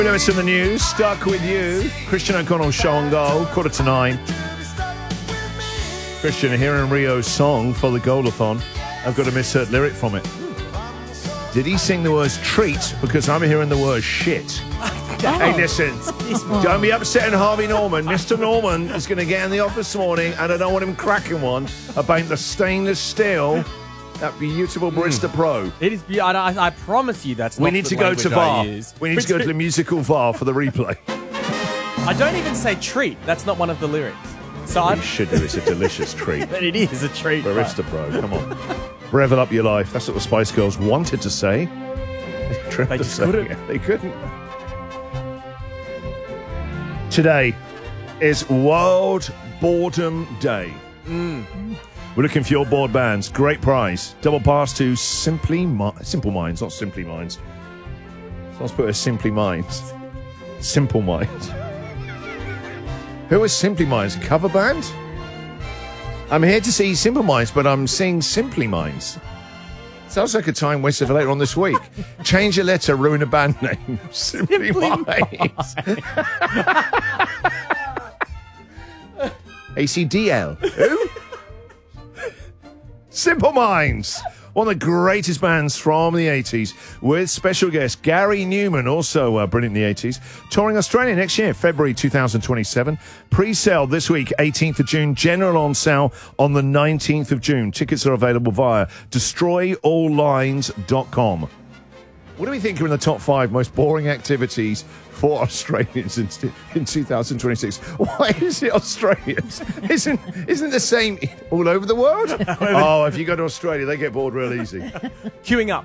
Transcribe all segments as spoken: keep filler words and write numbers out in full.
We know it's in the news. Stuck with you. Christian O'Connell show and go. Quarter to nine. Christian, hearing Rio's song for the Goalathon, I've got a misheard lyric from it. Did he sing the words treat? Because I'm hearing the word shit. Oh. Hey, listen. Don't be upsetting Harvey Norman. Mister Norman is going to get in the office this morning, and I don't want him cracking one about the stainless steel, that beautiful Barista mm. Pro. It is. I, I, I promise you that's. We not need the to go to V A R. use. We need to go to the musical V A R for the replay. I don't even say treat. That's not one of the lyrics. So I should do. It's a delicious treat. But it is a treat. Barista Pro. Come on, revel up your life. That's what the Spice Girls wanted to say. They, they just say. couldn't. Yeah, they couldn't. Today is World Boredom Day. Mm. We're looking for your board bands. Great prize. Double pass to Simply Mi- Simple Minds, not Simply Minds. So let's put it as Simply Minds. Simple Minds. Who is Simply Minds? A cover band? I'm here to see Simple Minds, but I'm seeing Simply Minds. Sounds like a time wasted for later on this week. Change a letter, ruin a band name. Simply, Simply Minds. A C D L. Who? Simple Minds. One of the greatest bands from the eighties, with special guest Gary Newman, also uh, brilliant in the eighties, touring Australia next year, February two thousand twenty-seven. Pre-sale this week, eighteenth of June. General on sale on the nineteenth of June. Tickets are available via destroy all lines dot com. What do we think are in the top five most boring activities for Australians in, in two thousand twenty-six? Why is it Australians? Isn't isn't the same all over the world? Oh, if you go to Australia, they get bored real easy. Queuing up.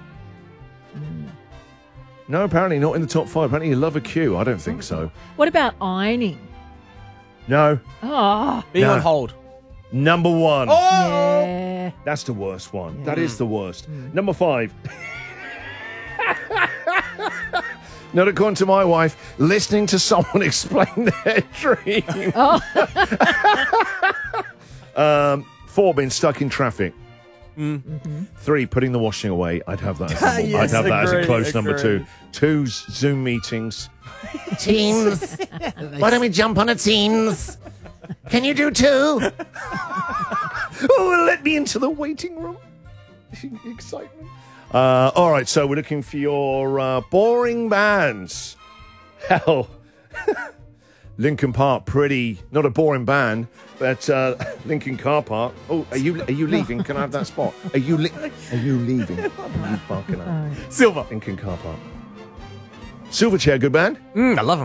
No, apparently not in the top five. Apparently you love a queue. I don't think so. What about ironing? No. Oh. Being No. on hold. Number one. Oh! Yeah. That's the worst one. Yeah. That is the worst. Mm. Number five. Not according to my wife, listening to someone explain their dream. Oh. um, four, being stuck in traffic. Mm. Mm-hmm. Three, putting the washing away. I'd have that. As a, Yes, I'd have that agree, as a close agree. number two. Two, Zoom meetings. Teams. Why don't we jump on a Teams? Can you do two? Oh, let me into the waiting room. Excitement. Uh, all right, so we're looking for your uh, boring bands. Hell, Lincoln Park, pretty, not a boring band, but uh, Lincoln Car Park. Oh, are you are you leaving? Can I have that spot? Are you li- are you leaving? Are you barking up? Silver. Lincoln Car Park. Silverchair, good band. Mm, I love 'em.